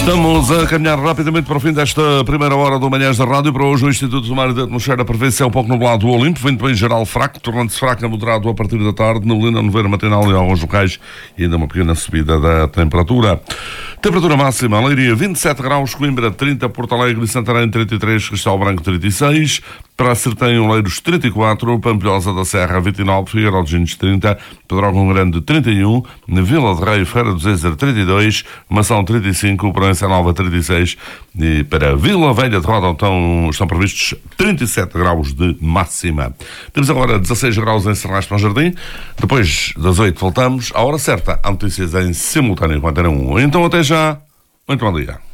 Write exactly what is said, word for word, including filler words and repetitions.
Estamos a caminhar rapidamente para o fim desta primeira hora do Manhãs da Rádio. Para hoje o Instituto Sumário da Atmosfera prevê céu pouco nublado do Olimpo, vento em geral fraco, tornando-se fraco a moderado a partir da tarde, neblina, nevoeiro matinal em alguns locais e ainda uma pequena subida da temperatura. Temperatura máxima, Leiria vinte e sete graus, Coimbra trinta, Porto Alegre e Santarém trinta e três, Castelo Branco trinta e seis, para Sertém Oleiros trinta e quatro, Pampilhosa da Serra vinte e nove, Figueiró de Gines trinta, Pedrógão Grande trinta e um, Vila de Rei, Feira do Zezer trinta e dois, Mação trinta e cinco, Proença Nova trinta e seis e para Vila Velha de Rodão estão, estão previstos trinta e sete graus de máxima. Temos agora dezasseis graus em Serrais para o Jardim. Depois das oito voltamos à hora certa. Há notícias em simultâneo com a Antena um. Então até já. Muito bom dia.